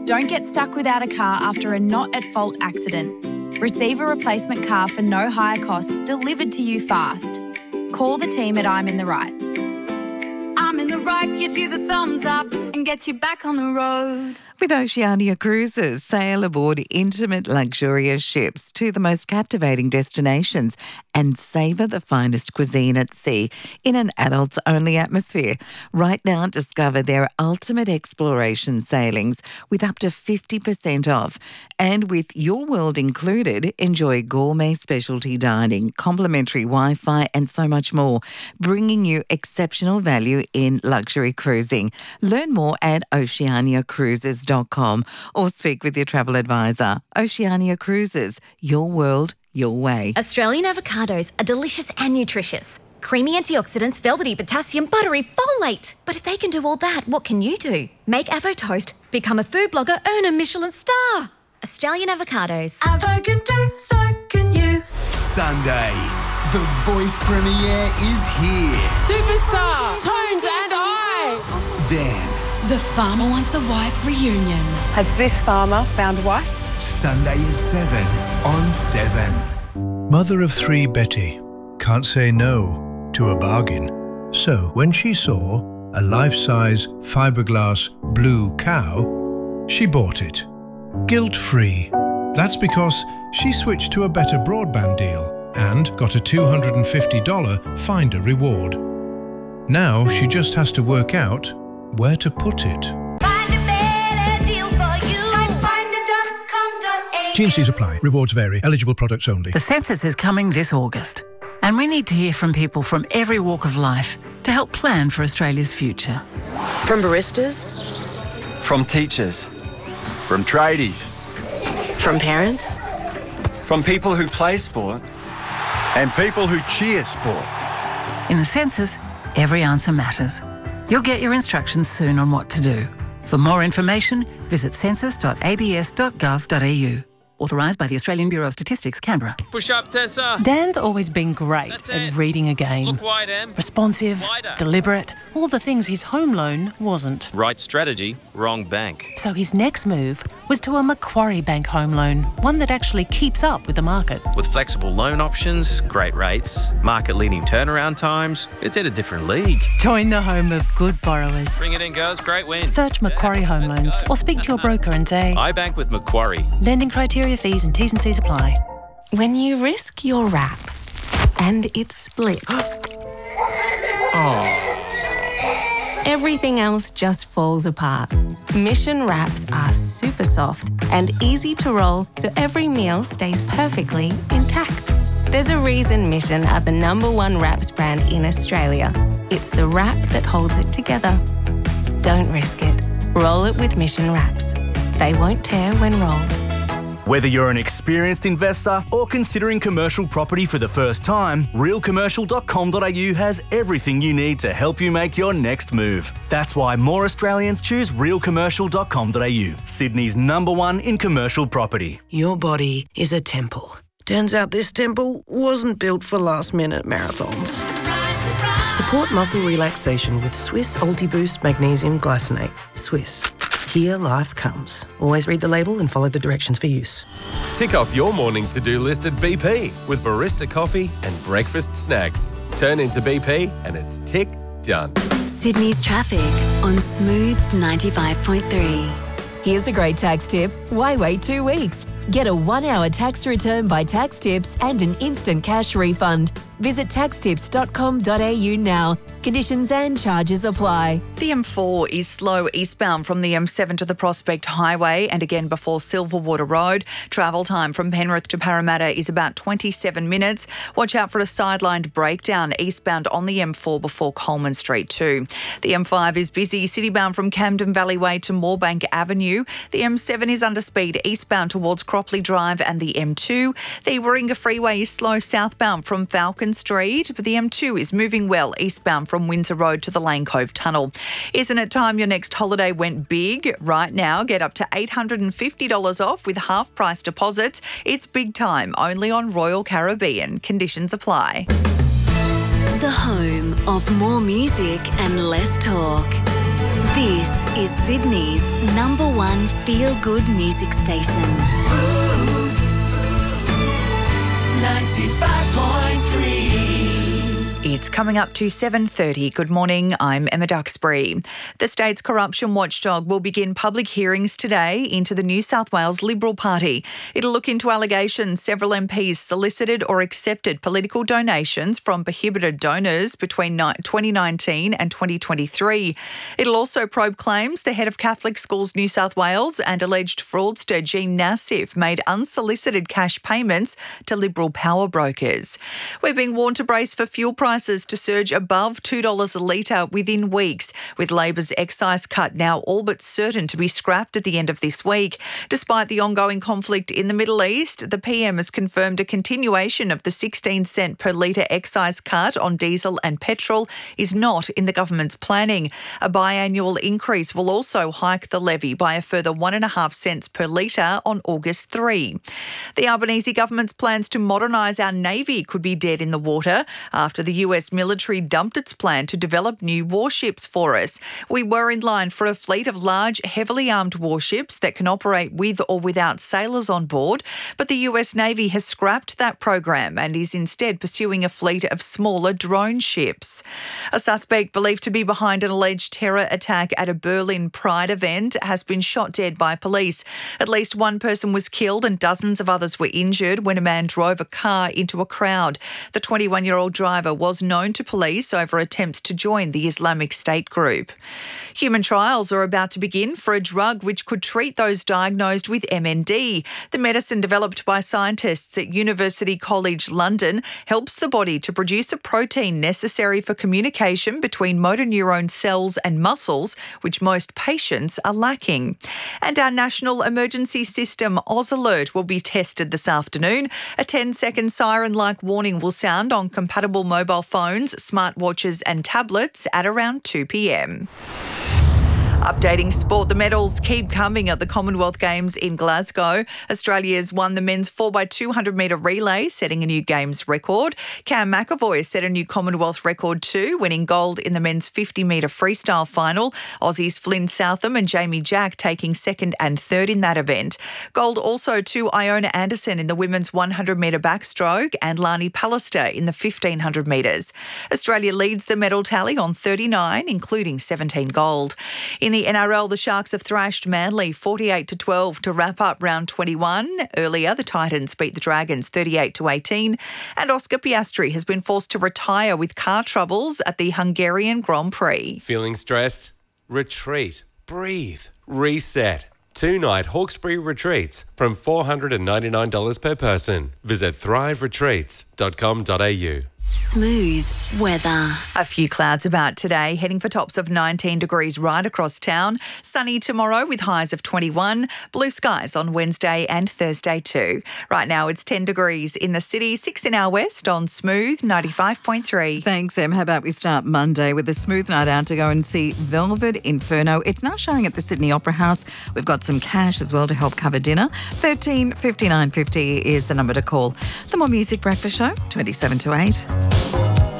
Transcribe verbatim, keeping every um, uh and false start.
Don't get stuck without a car after a not-at-fault accident. Receive a replacement car for no higher cost delivered to you fast. Call the team at I'm in the Right. I'm in the Right gives you the thumbs up and gets you back on the road. With Oceania Cruises, sail aboard intimate, luxurious ships to the most captivating destinations and savour the finest cuisine at sea in an adults-only atmosphere. Right now, discover their ultimate exploration sailings with up to fifty percent off. And with Your World included, enjoy gourmet specialty dining, complimentary Wi-Fi and so much more, bringing you exceptional value in luxury cruising. Learn more at oceania cruises dot com or speak with your travel advisor. Oceania Cruises, your world, your way. Australian avocados are delicious and nutritious. Creamy antioxidants, velvety potassium, buttery folate. But if they can do all that, what can you do? Make Avo Toast, become a food blogger, earn a Michelin star. Australian avocados. Avo can do, so can you. Sunday, The Voice premiere is here. Superstar, Tones and I. Then, The Farmer Wants a Wife reunion. Has this farmer found a wife? Sunday at seven on seven. Mother of three Betty can't say no to a bargain. So when she saw a life-size fiberglass blue cow, she bought it. Guilt-free. That's because she switched to a better broadband deal and got a two hundred fifty dollars Finder reward. Now she just has to work out where to put it. Find a better deal for you. Type finder dot com dot a u. T and C's apply. Rewards vary. Eligible products only. The census is coming this August, and we need to hear from people from every walk of life to help plan for Australia's future. From baristas, From teachers, from tradies, from parents, from people who play sport, and people who cheer sport. In the census, every answer matters. You'll get your instructions soon on what to do. For more information, visit census dot a b s dot gov dot a u. Authorised by the Australian Bureau of Statistics, Canberra. Push up, Tessa. Dan's always been great That's at it. reading a game. Look wide, Em. Responsive, Wider. deliberate, all the things his home loan wasn't. Right strategy, wrong bank. So his next move was to a Macquarie Bank home loan, one that actually keeps up with the market. With flexible loan options, great rates, market-leading turnaround times, it's in a different league. Join the home of good borrowers. Bring it in, girls. Great win. Search Macquarie Home Let's Loans go. or speak to your broker and say, I bank with Macquarie. lending criteria, fees and T's and C's apply. When you risk your wrap and it splits, everything else just falls apart. Mission wraps are super soft and easy to roll so every meal stays perfectly intact. There's a reason Mission are the number one wraps brand in Australia. It's the wrap that holds it together. Don't risk it. Roll it with Mission wraps. They won't tear when rolled. Whether you're an experienced investor or considering commercial property for the first time, real commercial dot com dot a u has everything you need to help you make your next move. That's why more Australians choose real commercial dot com dot a u, Sydney's number one in commercial property. Your body is a temple. Turns out this temple wasn't built for last-minute marathons. Support muscle relaxation with Swiss Ultiboost Magnesium Glycinate. Swiss. Here life comes. Always read the label and follow the directions for use. Tick off your morning to-do list at B P with barista coffee and breakfast snacks. Turn into B P and it's tick done. Sydney's traffic on Smooth ninety-five point three. Here's a great tax tip. Why wait two weeks? Get a one-hour tax return by Tax Tips and an instant cash refund. Visit tax tips dot com dot a u now. Conditions and charges apply. The M four is slow eastbound from the M seven to the Prospect Highway and again before Silverwater Road. Travel time from Penrith to Parramatta is about twenty-seven minutes. Watch out for a sidelined breakdown eastbound on the M four before Coleman Street too. The M five is busy citybound from Camden Valley Way to Moorebank Avenue. The M seven is under speed eastbound towards Cropley Drive and the M two. The Warringah Freeway is slow southbound from Falcon Street, but the M two is moving well eastbound from Windsor Road to the Lane Cove Tunnel. Isn't it time your next holiday went big? Right now, get up to eight hundred fifty dollars off with half-price deposits. It's big time, only on Royal Caribbean. Conditions apply. The home of more music and less talk. This is Sydney's number one feel-good music station. Smooth ninety-five point three. It's coming up to seven thirty. Good morning, I'm Emma Duxbury. The state's corruption watchdog will begin public hearings today into the New South Wales Liberal Party. It'll look into allegations several M Ps solicited or accepted political donations from prohibited donors between twenty nineteen and twenty twenty-three. It'll also probe claims the head of Catholic Schools New South Wales and alleged fraudster Jean Nassif made unsolicited cash payments to Liberal power brokers. We're being warned to brace for fuel prices to surge above two dollars a litre within weeks, with Labor's excise cut now all but certain to be scrapped at the end of this week. Despite the ongoing conflict in the Middle East, the P M has confirmed a continuation of the sixteen cent per litre excise cut on diesel and petrol is not in the government's planning. A biannual increase will also hike the levy by a further one and a half cents per litre on August third. The Albanese government's plans to modernise our Navy could be dead in the water after the U S military dumped its plan to develop new warships for us. We were in line for a fleet of large, heavily armed warships that can operate with or without sailors on board, but the U S Navy has scrapped that program and is instead pursuing a fleet of smaller drone ships. A suspect believed to be behind an alleged terror attack at a Berlin Pride event has been shot dead by police. At least one person was killed and dozens of others were injured when a man drove a car into a crowd. The twenty-one-year-old driver was known to police over attempts to join the Islamic State group. Human trials are about to begin for a drug which could treat those diagnosed with M N D. The medicine, developed by scientists at University College London, helps the body to produce a protein necessary for communication between motor neuron cells and muscles, which most patients are lacking. And our national emergency system, Oz Alert, will be tested this afternoon. A ten-second siren-like warning will sound on compatible mobile phones, smartwatches and tablets at around two p.m. Updating sport, the medals keep coming at the Commonwealth Games in Glasgow. Australia's won the men's four by two hundred metre relay, setting a new Games record. Cam McAvoy set a new Commonwealth record too, winning gold in the men's fifty metre freestyle final. Aussies Flynn Southam and Jamie Jack taking second and third in that event. Gold also to Iona Anderson in the women's one hundred metre backstroke and Lani Pallister in the fifteen hundred metres. Australia leads the medal tally on thirty-nine, including seventeen gold. In the N R L, the Sharks have thrashed Manly forty-eight to twelve to wrap up round twenty-one. Earlier, the Titans beat the Dragons thirty-eight to eighteen. And Oscar Piastri has been forced to retire with car troubles at the Hungarian Grand Prix. Feeling stressed? Retreat. Breathe. Reset. Two-night Hawkesbury retreats from four hundred ninety-nine dollars per person. Visit thrive retreats dot com dot a u. Smooth weather. A few clouds about today, heading for tops of nineteen degrees right across town. Sunny tomorrow with highs of twenty-one. Blue skies on Wednesday and Thursday too. Right now it's ten degrees in the city, six in our west on Smooth ninety-five point three. Thanks, Em. How about we start Monday with a smooth night out to go and see Velvet Inferno. It's now showing at the Sydney Opera House. We've got some cash as well to help cover dinner. thirteen fifty-nine fifty is the number to call. The More Music Breakfast Show, twenty-seven to eight.